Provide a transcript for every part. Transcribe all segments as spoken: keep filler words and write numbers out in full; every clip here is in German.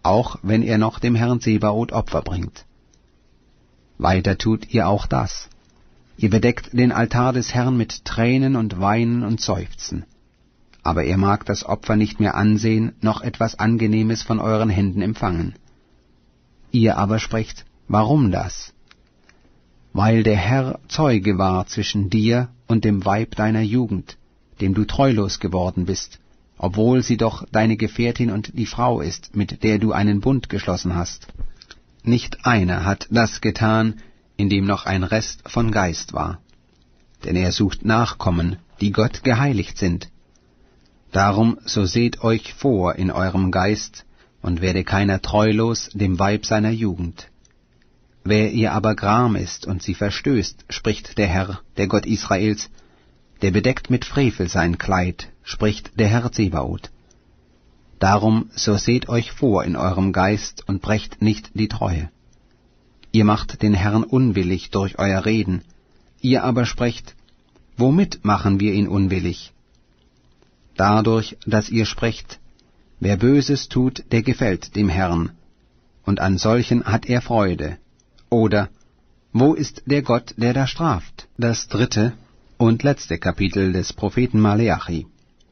auch wenn er noch dem Herrn Zebaoth Opfer bringt. Weiter tut ihr auch das. Ihr bedeckt den Altar des Herrn mit Tränen und Weinen und Seufzen. Aber er mag das Opfer nicht mehr ansehen, noch etwas Angenehmes von euren Händen empfangen. Ihr aber sprecht, warum das? Weil der Herr Zeuge war zwischen dir und dem Weib deiner Jugend, dem du treulos geworden bist, obwohl sie doch deine Gefährtin und die Frau ist, mit der du einen Bund geschlossen hast. Nicht einer hat das getan, in dem noch ein Rest von Geist war. Denn er sucht Nachkommen, die Gott geheiligt sind. Darum so seht euch vor in eurem Geist, und werde keiner treulos dem Weib seiner Jugend. Wer ihr aber gram ist und sie verstößt, spricht der Herr, der Gott Israels, der bedeckt mit Frevel sein Kleid, spricht der Herr Zebaoth. Darum so seht euch vor in eurem Geist und brecht nicht die Treue. Ihr macht den Herrn unwillig durch euer Reden, ihr aber sprecht, womit machen wir ihn unwillig? Dadurch, dass ihr sprecht, wer Böses tut, der gefällt dem Herrn, und an solchen hat er Freude. Oder, wo ist der Gott, der da straft? Das dritte und letzte Kapitel des Propheten Maleachi.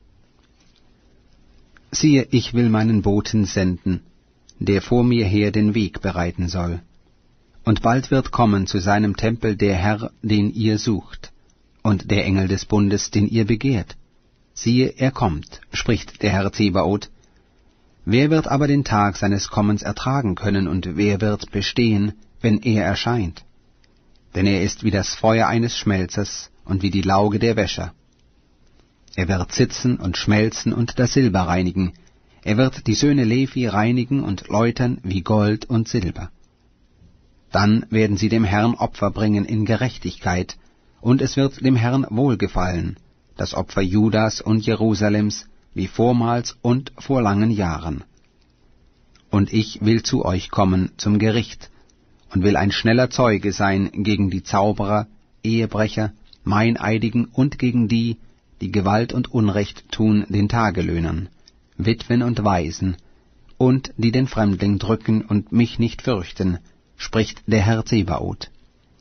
Siehe, ich will meinen Boten senden, der vor mir her den Weg bereiten soll. Und bald wird kommen zu seinem Tempel der Herr, den ihr sucht, und der Engel des Bundes, den ihr begehrt. Siehe, er kommt, spricht der Herr Zebaoth. Wer wird aber den Tag seines Kommens ertragen können, und wer wird bestehen, wenn er erscheint? Denn er ist wie das Feuer eines Schmelzers und wie die Lauge der Wäscher. Er wird sitzen und schmelzen und das Silber reinigen. Er wird die Söhne Levi reinigen und läutern wie Gold und Silber. Dann werden sie dem Herrn Opfer bringen in Gerechtigkeit, und es wird dem Herrn wohlgefallen, das Opfer Judas und Jerusalems, wie vormals und vor langen Jahren. Und ich will zu euch kommen zum Gericht, und will ein schneller Zeuge sein gegen die Zauberer, Ehebrecher, Meineidigen und gegen die, die Gewalt und Unrecht tun den Tagelöhnern, Witwen und Waisen, und die den Fremdling drücken und mich nicht fürchten, spricht der Herr Zebaoth.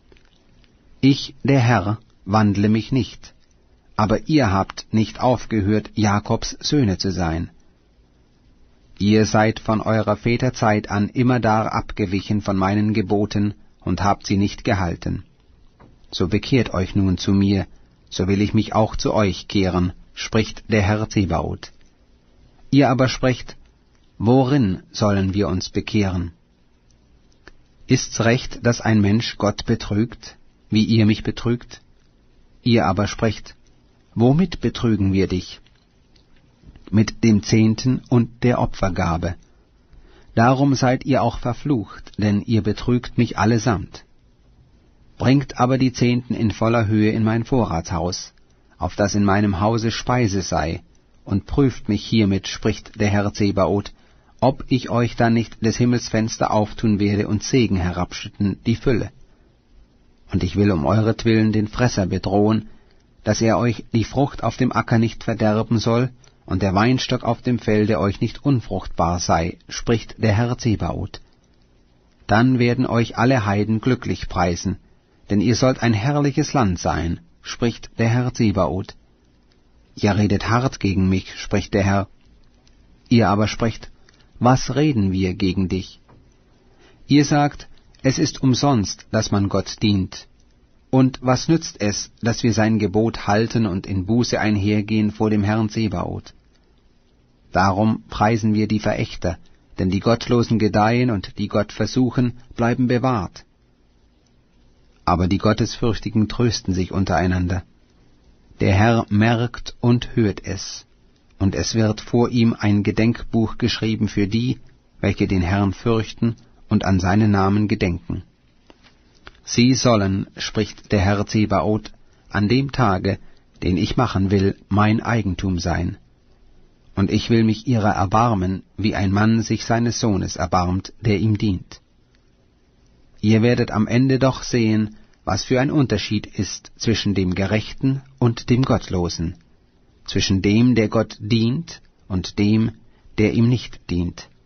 Ich, der Herr, wandle mich nicht, aber ihr habt nicht aufgehört, Jakobs Söhne zu sein. Ihr seid von eurer Väter Zeit an immerdar abgewichen von meinen Geboten und habt sie nicht gehalten. So bekehrt euch nun zu mir, so will ich mich auch zu euch kehren, spricht der Herr Zebaoth. Ihr aber sprecht, worin sollen wir uns bekehren? Ist's recht, dass ein Mensch Gott betrügt, wie ihr mich betrügt? Ihr aber sprecht, womit betrügen wir dich? Mit dem Zehnten und der Opfergabe. Darum seid ihr auch verflucht, denn ihr betrügt mich allesamt. Bringt aber die Zehnten in voller Höhe in mein Vorratshaus, auf dass in meinem Hause Speise sei, und prüft mich hiermit, spricht der Herr Zebaoth, ob ich euch dann nicht des Himmels Fenster auftun werde und Segen herabschütten, die Fülle. Und ich will um euretwillen den Fresser bedrohen, dass er euch die Frucht auf dem Acker nicht verderben soll, und der Weinstock auf dem Felde euch nicht unfruchtbar sei, spricht der Herr Zebaoth. Dann werden euch alle Heiden glücklich preisen, denn ihr sollt ein herrliches Land sein, spricht der Herr Zebaoth. Ihr redet hart gegen mich, spricht der Herr. Ihr aber sprecht, was reden wir gegen dich? Ihr sagt, es ist umsonst, dass man Gott dient. Und was nützt es, dass wir sein Gebot halten und in Buße einhergehen vor dem Herrn Zebaoth? Darum preisen wir die Verächter, denn die Gottlosen gedeihen und die Gott versuchen, bleiben bewahrt. Aber die Gottesfürchtigen trösten sich untereinander. Der Herr merkt und hört es, und es wird vor ihm ein Gedenkbuch geschrieben für die, welche den Herrn fürchten und an seinen Namen gedenken. Sie sollen, spricht der Herr Zebaoth, an dem Tage, den ich machen will, mein Eigentum sein. Und ich will mich ihrer erbarmen, wie ein Mann sich seines Sohnes erbarmt, der ihm dient. Ihr werdet am Ende doch sehen, was für ein Unterschied ist zwischen dem Gerechten und dem Gottlosen, zwischen dem, der Gott dient, und dem, der ihm nicht dient.